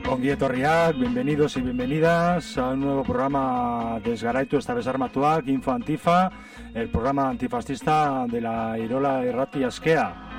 Ongi etorriak, bienvenidos y bienvenidas a un nuevo programa de Esgaraitu, esta vez Armatuak, Info Antifa, el programa antifascista de la Irola Irrati Askea.